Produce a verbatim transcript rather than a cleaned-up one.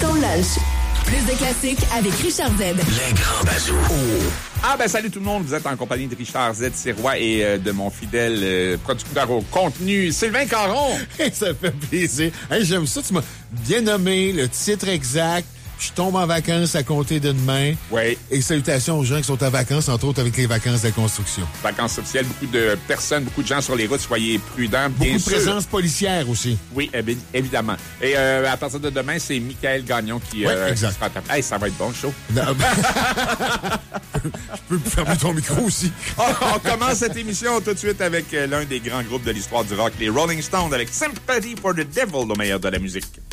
ton lunch. Plus de classiques avec Richard Z. Les grands bazous. Oh. Ah ben salut tout le monde, vous êtes en compagnie de Richard Z. Sirois et euh, de mon fidèle euh, producteur au contenu, Sylvain Caron. Ça fait plaisir. Hey, j'aime ça, tu m'as bien nommé le titre exact. Je tombe en vacances à compter de demain. Oui. Et salutations aux gens qui sont en vacances, entre autres avec les vacances de construction. Vacances officielles, beaucoup de personnes, beaucoup de gens sur les routes, soyez prudents. Beaucoup bien de sûr. présence policière aussi. Oui, évi- évidemment. Et euh, à partir de demain, c'est Michael Gagnon qui, Ouais, euh, exact. qui sera à ta place. Hey, ça va être bon, le show. Non, Je peux fermer ton micro aussi. On, on commence cette émission tout de suite avec euh, l'un des grands groupes de l'histoire du rock, les Rolling Stones, avec Sympathy for the Devil, le meilleur de la musique.